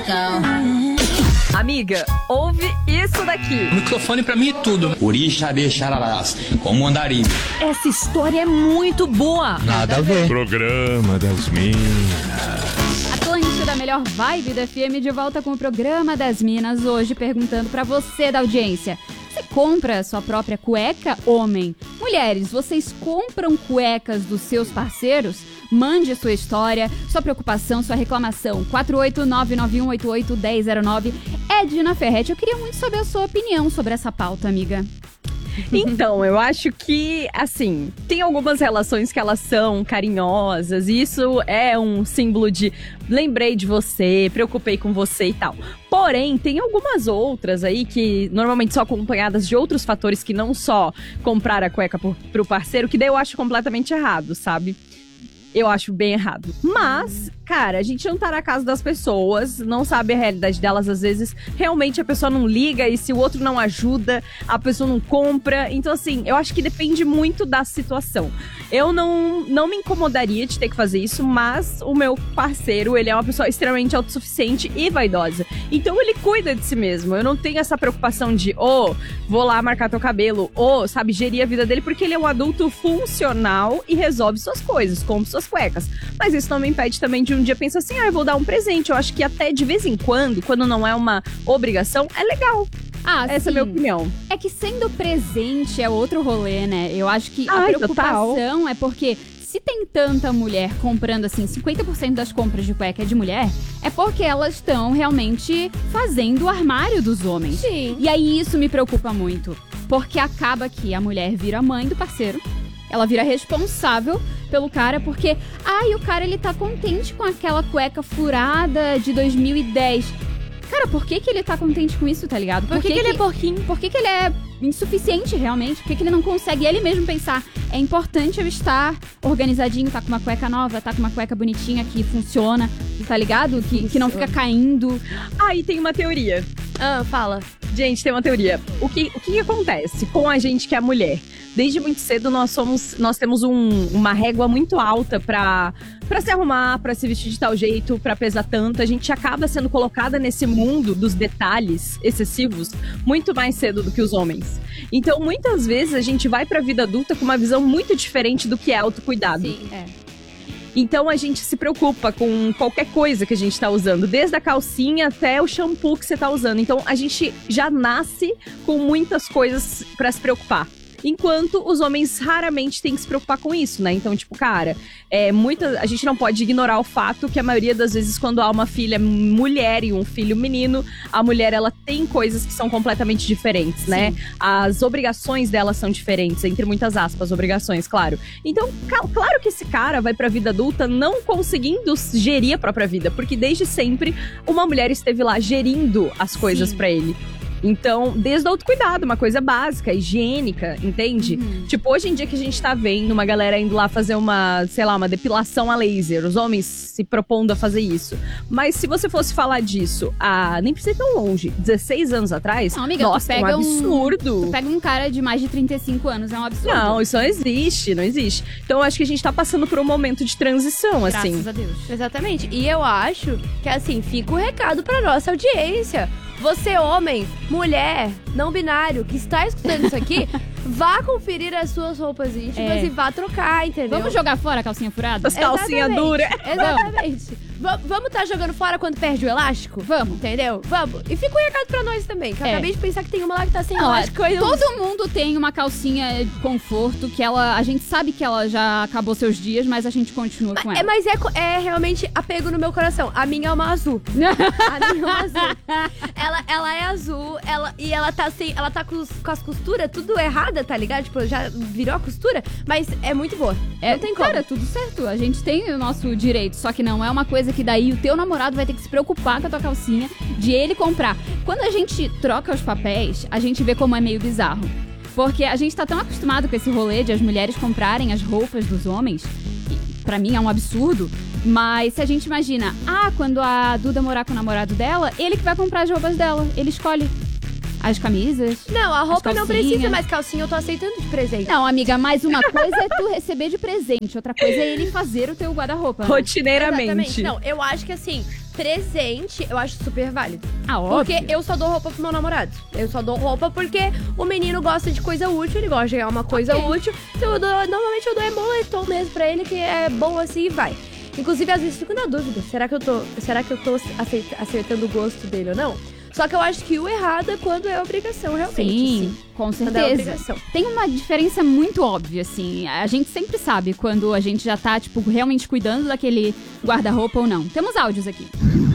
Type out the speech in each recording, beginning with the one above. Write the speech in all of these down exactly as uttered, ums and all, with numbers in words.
Amiga, ouve isso daqui. O microfone pra mim é tudo. Urixa de chararás, como andarim. Essa história é muito boa. Nada a ver. Programa das Minas. Atlântida, da melhor vibe da F M, de volta com o Programa das Minas. Hoje perguntando pra você da audiência: você compra sua própria cueca, homem? Mulheres, vocês compram cuecas dos seus parceiros? Mande a sua história, sua preocupação, sua reclamação. quatro oito nove nove um oito oito um zero zero nove. Edna Ferretti, eu queria muito saber a sua opinião sobre essa pauta, amiga. Então, eu acho que, assim, tem algumas relações que elas são carinhosas, e isso é um símbolo de lembrei de você, preocupei com você e tal. Porém, tem algumas outras aí que normalmente são acompanhadas de outros fatores que não só comprar a cueca pro, pro parceiro, que daí eu acho completamente errado, sabe? Eu acho bem errado. Mas, cara, a gente não tá na casa das pessoas, não sabe a realidade delas. Às vezes, realmente a pessoa não liga, e se o outro não ajuda, a pessoa não compra. Então, assim, eu acho que depende muito da situação. Eu não, não me incomodaria de ter que fazer isso, mas o meu parceiro, ele é uma pessoa extremamente autossuficiente e vaidosa. Então, ele cuida de si mesmo. Eu não tenho essa preocupação de, oh, vou lá marcar teu cabelo, ou, oh, sabe, gerir a vida dele, porque ele é um adulto funcional e resolve suas coisas, compra suas cuecas. Mas isso não me impede também de um dia pensar assim, ah, eu vou dar um presente. Eu acho que até de vez em quando, quando não é uma obrigação, é legal. Ah, Essa sim. é a minha opinião. É que sendo presente é outro rolê, né? Eu acho que a Ai, preocupação total. é porque se tem tanta mulher comprando, assim, cinquenta por cento das compras de cueca é de mulher, é porque elas estão realmente fazendo o armário dos homens. Sim. E aí isso me preocupa muito, porque acaba que a mulher vira mãe do parceiro, ela vira responsável pelo cara, porque, ai, o cara, ele tá contente com aquela cueca furada de dois mil e dez. Cara, por que que ele tá contente com isso, tá ligado? Por que, que ele é porquinho? Por que que ele é insuficiente, realmente? Por que que ele não consegue ele mesmo pensar, é importante eu estar organizadinho, tá com uma cueca nova, tá com uma cueca bonitinha que funciona, tá ligado? Que, que não fica caindo. Aí tem uma teoria. Ah, fala. Gente, tem uma teoria. O que, o que acontece com a gente que é mulher? Desde muito cedo nós somos, nós temos um, uma régua muito alta pra, pra se arrumar, pra se vestir de tal jeito, pra pesar tanto. A gente acaba sendo colocada nesse mundo dos detalhes excessivos muito mais cedo do que os homens. Então, muitas vezes, a gente vai pra vida adulta com uma visão muito diferente do que é autocuidado. Sim, é. Então a gente se preocupa com qualquer coisa que a gente tá usando, desde a calcinha até o shampoo que você tá usando. Então a gente já nasce com muitas coisas pra se preocupar. Enquanto os homens raramente têm que se preocupar com isso, né? Então, tipo, cara, é, muita, a gente não pode ignorar o fato que a maioria das vezes, quando há uma filha mulher e um filho menino, a mulher, ela tem coisas que são completamente diferentes, Sim. né? As obrigações dela são diferentes, entre muitas aspas, obrigações, claro. Então, ca- claro que esse cara vai pra vida adulta não conseguindo gerir a própria vida, porque desde sempre uma mulher esteve lá gerindo as coisas Sim. pra ele. Então, desde o autocuidado, uma coisa básica, higiênica, entende? Uhum. Tipo, hoje em dia que a gente tá vendo uma galera indo lá fazer uma, sei lá, uma depilação a laser, os homens se propondo a fazer isso. Mas se você fosse falar disso, ah, nem precisa ir tão longe, dezesseis anos atrás, Não, amiga, nossa, tu pega é um absurdo. Um, tu pega um cara de mais de trinta e cinco anos, é um absurdo. Não, isso não existe, não existe. Então, eu acho que a gente tá passando por um momento de transição, assim. Graças a Deus. Exatamente. E eu acho que, assim, fica o recado pra nossa audiência. Você, homem, mulher, não binário, que está escutando isso aqui, vá conferir as suas roupas íntimas É. e vá trocar, entendeu? Vamos jogar fora a calcinha furada? As calcinhas Exatamente. duras. Exatamente. Va- vamos estar jogando fora quando perde o elástico? Vamos. Entendeu? Vamos. E fica um recado pra nós também, que eu É. acabei de pensar que tem uma lá que tá sem Não, é, elástico. e eu- todo mundo tem uma calcinha de conforto que ela, a gente sabe que ela já acabou seus dias, mas a gente continua com ela. É, mas é, co- é realmente apego no meu coração. A minha é uma azul. A minha é uma azul. Ela, ela é azul, ela, e ela tá sem. Ela tá com, os- com as costuras tudo errada, tá ligado? Tipo, já virou a costura, mas é muito boa. É, não tem como. Cara, tudo certo. A gente tem o nosso direito, só que não é uma coisa que daí o teu namorado vai ter que se preocupar com a tua calcinha, de ele comprar. Quando a gente troca os papéis, a gente vê como é meio bizarro. Porque a gente tá tão acostumado com esse rolê de as mulheres comprarem as roupas dos homens, e pra mim é um absurdo, mas se a gente imagina, ah, quando a Duda morar com o namorado dela, ele que vai comprar as roupas dela, ele escolhe as camisas. Não, a roupa As não calcinhas. precisa, mas calcinha eu tô aceitando de presente. Não, amiga, mas uma coisa é tu receber de presente, outra coisa é ele fazer o teu guarda-roupa. Né? Rotineiramente. Exatamente. Não, eu acho que assim, presente, eu acho super válido. Ah, óbvio. Porque eu só dou roupa pro meu namorado. Eu só dou roupa porque o menino gosta de coisa útil, ele gosta de ganhar uma coisa Ok. útil. Então eu dou, normalmente eu dou é moletom mesmo pra ele, que é bom assim e vai. Inclusive, às vezes fico na dúvida, será que eu tô, será que eu tô aceita- acertando o gosto dele ou não? Só que eu acho que o errado é quando é obrigação, realmente. Sim, assim. com Quando é certeza. obrigação. Tem uma diferença muito óbvia, assim. A gente sempre sabe quando a gente já tá, tipo, realmente cuidando daquele guarda-roupa ou não. Temos áudios aqui.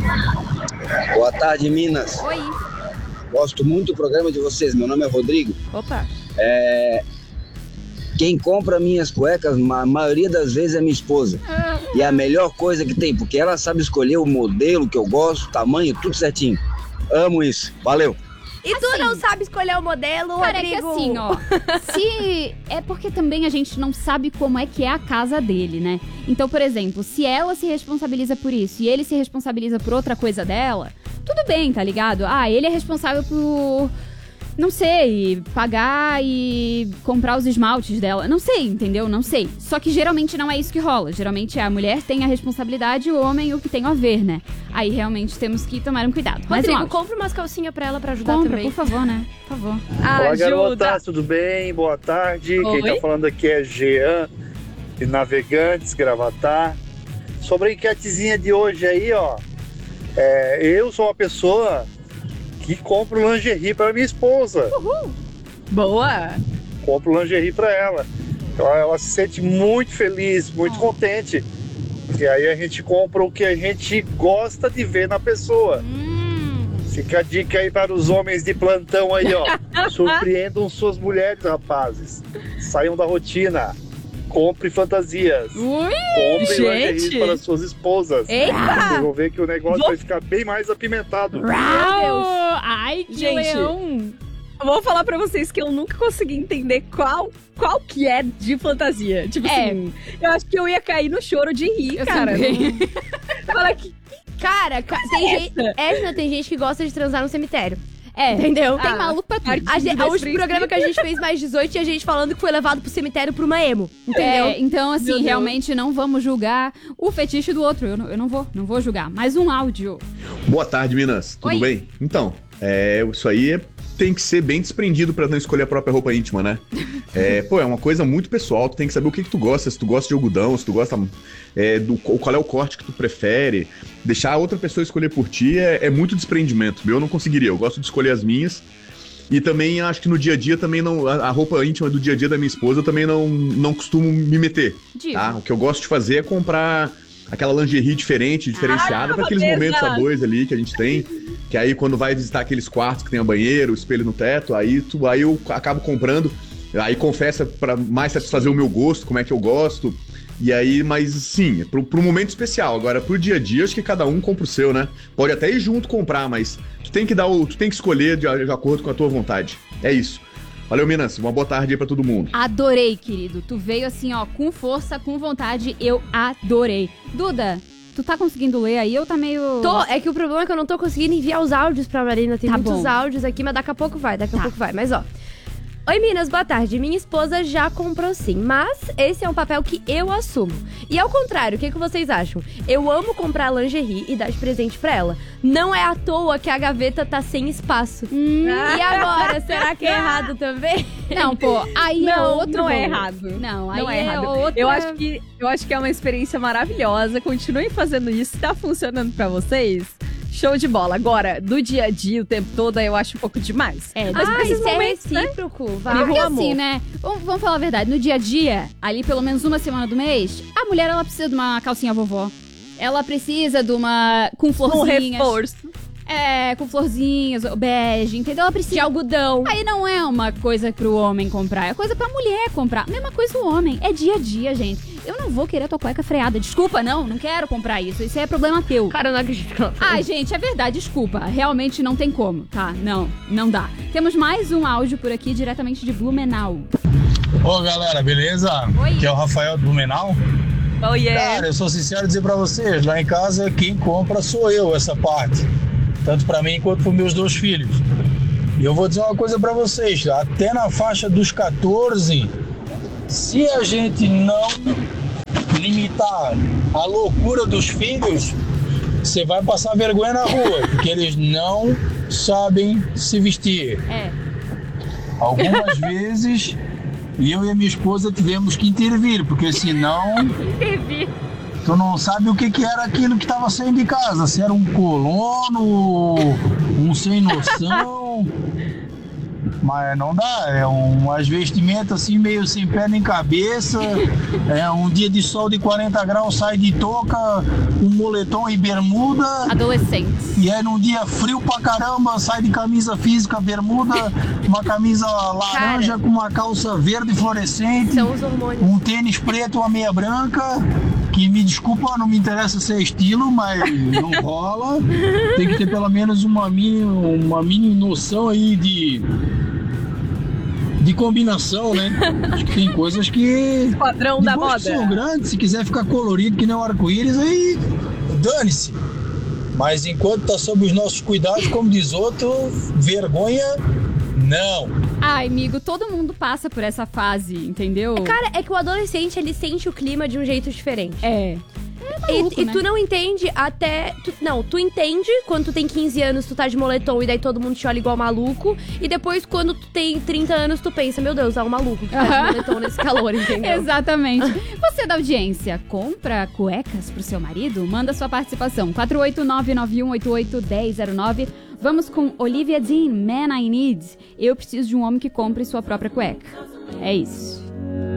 Boa tarde, Minas. Oi. Gosto muito do programa de vocês. Meu nome é Rodrigo. Opa. É... Quem compra minhas cuecas, a maioria das vezes é minha esposa. E é a melhor coisa que tem, porque ela sabe escolher o modelo que eu gosto, o tamanho, tudo certinho. Amo isso. Valeu. E tu Assim, não sabe escolher o modelo, Cara, é que Rodrigo? assim, ó. Se. É porque também a gente não sabe como é que é a casa dele, né? Então, por exemplo, se ela se responsabiliza por isso e ele se responsabiliza por outra coisa dela, tudo bem, tá ligado? Ah, ele é responsável por. Não sei, pagar e comprar os esmaltes dela. Não sei, entendeu? Não sei. Só que geralmente não é isso que rola. Geralmente a mulher tem a responsabilidade e o homem o que tem a ver, né? Aí realmente temos que tomar um cuidado. Mas Rodrigo, um compra umas calcinhas pra ela pra ajudar compra, também. por favor, né? Por favor. Olá, Ajuda. garotas, tudo bem? Boa tarde. Oi. Quem tá falando aqui é Jean, de Navegantes, Gravatá. Sobre a enquetezinha de hoje aí, ó. É, eu sou uma pessoa que compro lingerie para minha esposa. Boa! Compro lingerie para ela. Então ela se sente muito feliz, muito contente. Porque aí a gente compra o que a gente gosta de ver na pessoa. Fica a dica aí para os homens de plantão aí, ó. Surpreendam suas mulheres, rapazes. Saiam da rotina. Compre fantasias. Ui! Compre gente! lingerie para suas esposas. Eita! Vocês vão ver que o negócio Vou- vai ficar bem mais apimentado. Uau! Ai, que Gente, leão! Eu vou falar pra vocês que eu nunca consegui entender qual, qual que é de fantasia. Tipo É. assim, eu acho que eu ia cair no choro de rir, Eu cara. também. Fala que Cara, ca- tem gente, Edna, tem gente que gosta de transar no cemitério. É, Entendeu? Tem Ah, maluco pra tudo. A, gente, Judas a último Priest. programa que a gente fez mais dezoito tinha gente falando que foi levado pro cemitério por uma emo. Entendeu? É, então, assim, Meu Deus. realmente não vamos julgar o fetiche do outro. Eu não, eu não vou, não vou julgar. Mais um áudio. Boa tarde, Minas. Tudo Oi. bem? Então, é, isso aí é- tem que ser bem desprendido pra não escolher a própria roupa íntima, né? É, pô, é uma coisa muito pessoal. Tu tem que saber o que, que tu gosta. Se tu gosta de algodão, se tu gosta é, do qual é o corte que tu prefere. Deixar a outra pessoa escolher por ti é, é muito desprendimento. Eu não conseguiria. Eu gosto de escolher as minhas. E também acho que no dia a dia também não. A, a roupa íntima do dia a dia da minha esposa eu também não, não costumo me meter. Digo. Tá? O que eu gosto de fazer é comprar aquela lingerie diferente, diferenciada, para aqueles beleza. momentos a dois ali que a gente tem. Que aí quando vai visitar aqueles quartos que tem a banheiro, o espelho no teto, aí, tu, aí eu acabo comprando. Aí confessa para mais satisfazer o meu gosto, como é que eu gosto. E aí, mas sim, é pro, pro momento especial. Agora, pro dia a dia, acho que cada um compra o seu, né? Pode até ir junto comprar, mas tu tem que dar o. Tu tem que escolher de, de acordo com a tua vontade. É isso. Valeu, Minas. Uma boa tarde aí pra todo mundo. Adorei, querido. Tu veio assim, ó, com força, com vontade. Eu adorei. Duda, tu tá conseguindo ler aí ou tá meio... Tô, é que o problema é que eu não tô conseguindo enviar os áudios pra Marina. Tem Tá muitos bom. áudios aqui, mas daqui a pouco vai, daqui Tá. a pouco vai. Mas ó. Oi, Minas, boa tarde. Minha esposa já comprou sim, mas esse é um papel que eu assumo. E ao contrário, o que, que vocês acham? Eu amo comprar lingerie e dar de presente pra ela. Não é à toa que a gaveta tá sem espaço. Hum, E agora, será que é errado também? não, pô, aí é não, outro não é rolo. errado. Não, aí Não é é, errado. outra... Eu acho que eu acho que é uma experiência maravilhosa. Continuem fazendo isso. Se tá funcionando pra vocês, show de bola. Agora, do dia a dia, o tempo todo, eu acho um pouco demais. É, Mas Ah, pra esses isso é momentos, né? recíproco. Me Vai. Porque o assim, amor. né? Vamos, vamos falar a verdade. No dia a dia, ali pelo menos uma semana do mês, a mulher, ela precisa de uma calcinha vovó. Ela precisa de uma... com Um florzinhas. reforço. É, com florzinhas, bege, entendeu? Ela precisa... De algodão. Aí não é uma coisa pro homem comprar, é coisa pra mulher comprar. Mesma coisa o homem, é dia a dia, gente. Eu não vou querer a tua cueca freada. Desculpa, não, não quero comprar isso. Isso é problema teu. Cara, eu não acredito que ela falou. Ai, gente, é verdade, desculpa. Realmente não tem como, tá? Não, não dá. Temos mais um áudio por aqui, diretamente de Blumenau. Ô galera, beleza? Oi. Aqui é o Rafael do Blumenau. Oh, yeah. Cara, eu sou sincero dizer pra vocês, lá em casa quem compra sou eu essa parte. Tanto pra mim quanto pros meus dois filhos. E eu vou dizer uma coisa pra vocês, até na faixa dos catorze, se a gente não limitar a loucura dos filhos, você vai passar vergonha na rua, porque eles não sabem se vestir. É. Algumas vezes, eu e a minha esposa tivemos que intervir, porque senão tu não sabe o que, que era aquilo que estava saindo de casa. Se era um colono, um sem noção. Mas não dá, é umas vestimentas assim meio sem pé nem cabeça. É um dia de sol de quarenta graus, sai de touca, um moletom e bermuda. Adolescentes. E aí num dia frio pra caramba, sai de camisa física, bermuda, uma camisa laranja Cara, com uma calça verde fluorescente, são os hormônios. um tênis preto, uma meia branca. Que me desculpa, não me interessa ser estilo, mas não rola. Tem que ter pelo menos uma mini, uma mini noção aí de de combinação, né? Acho que tem coisas que Padrão da depois que moda. são grandes, se quiser ficar colorido que nem o arco-íris, aí dane-se. Mas enquanto tá sob os nossos cuidados, como diz outro, vergonha não. Ai, amigo, todo mundo passa por essa fase, entendeu? Cara, é que o adolescente, ele sente o clima de um jeito diferente. É. É maluco, E, e né? tu não entende até... tu- não, tu entende quando tu tem quinze anos, tu tá de moletom e daí todo mundo te olha igual maluco. E depois, quando tu tem trinta anos, tu pensa, meu Deus, é um maluco que tá de moletom nesse calor, entendeu? Exatamente. Você da audiência, compra cuecas pro seu marido? Manda sua participação. quatro oito nove nove um oito oito um zero zero nove. Vamos com Olivia Dean, Man I Need. Eu preciso de um homem que compre sua própria cueca. É isso.